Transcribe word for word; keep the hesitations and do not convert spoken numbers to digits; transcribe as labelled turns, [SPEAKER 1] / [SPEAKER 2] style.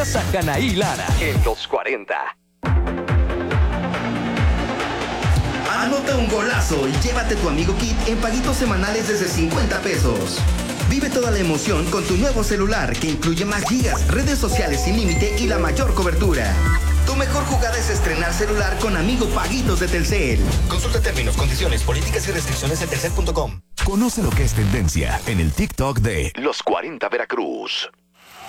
[SPEAKER 1] Sacanaí Lara en los cuarenta.
[SPEAKER 2] Anota un golazo y llévate tu Amigo Kit en paguitos semanales desde cincuenta pesos. Vive toda la emoción con tu nuevo celular que incluye más gigas, redes sociales sin límite y la mayor cobertura. Tu mejor jugada es estrenar celular con Amigo Paguitos de Telcel.
[SPEAKER 3] Consulta términos, condiciones, políticas y restricciones en telcel punto com.
[SPEAKER 4] Conoce lo que es tendencia en el TikTok de Los cuarenta Veracruz.